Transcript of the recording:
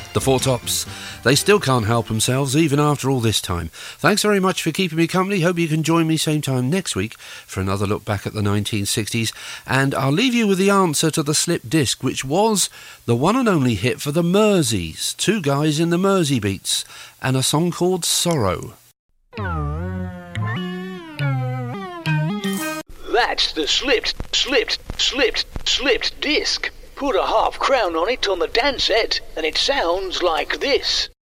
The Four Tops. They still can't help themselves, even after all this time. Thanks very much for keeping me company. Hope you can join me same time next week for another look back at the 1960s. And I'll leave you with the answer to the slip disc, which was the one and only hit for the Merseys. Two guys in the Mersey Beats, and a song called Sorrow. That's the slipped disc. Put a half crown on it on the dance set, and it sounds like this.